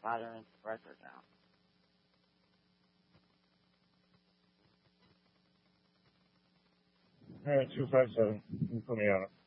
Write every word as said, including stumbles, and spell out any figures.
Modern record now. All right, two five seven. You put me on it.